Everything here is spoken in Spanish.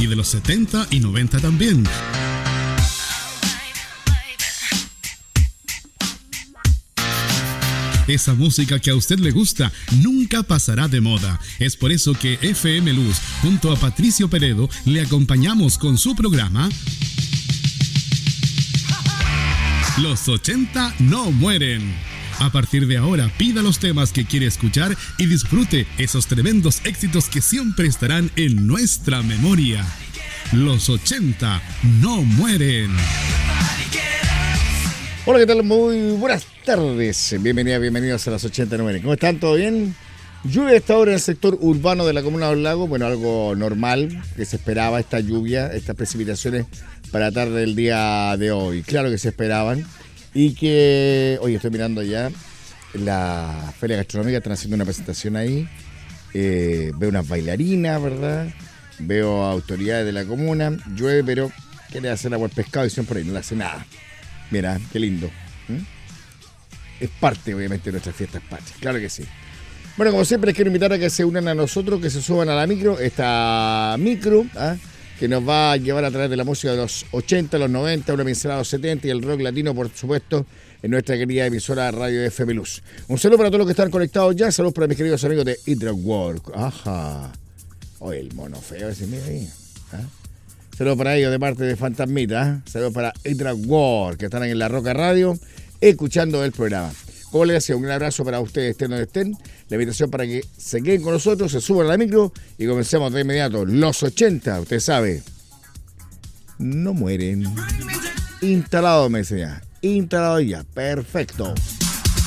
de los 70 y 90 también. Esa música que a usted le gusta nunca pasará de moda. Es por eso que FM Luz, junto a Patricio Peredo, le acompañamos con su programa Los 80 no mueren. A partir de ahora, pida los temas que quiere escuchar y disfrute esos tremendos éxitos que siempre estarán en nuestra memoria. Los 80 no mueren. Hola, ¿qué tal? Muy buenas tardes. Bienvenidos a las 80 no mueren. ¿Cómo están? ¿Todo bien? Lluvia a esta hora en el sector urbano de la comuna de Los Lagos. Bueno, algo normal que se esperaba, esta lluvia, estas precipitaciones para la tarde del día de hoy. Claro que se esperaban. Y que, oye, estoy mirando ya la Feria Gastronómica, están haciendo una presentación ahí. Veo unas bailarinas, ¿verdad? Veo autoridades de la comuna. Llueve, pero quiere hacer agua al pescado y siempre por ahí no le hace nada. Mira, qué lindo. Es parte, obviamente, de nuestras fiestas patrias. Claro que sí. Bueno, como siempre, les quiero invitar a que se unan a nosotros, que se suban a la micro. Esta micro, que nos va a llevar a través de la música de los 80, los 90, una pincelada de los 70 y el rock latino, por supuesto, en nuestra querida emisora Radio FM Luz. Un saludo para todos los que están conectados ya. Saludos para mis queridos amigos de Hydrowork. Ajá. Oye, el mono feo ese, mira ahí. Saludos para ellos de parte de Fantasmita. Saludos para Hydrowork, que están en La Roca Radio, escuchando el programa. Como les decía, un gran abrazo para ustedes, estén donde estén. La invitación para que se queden con nosotros, se suban a la micro y comencemos de inmediato. Los 80, usted sabe, no mueren. Instalado, me decía. Instalado ya. Perfecto.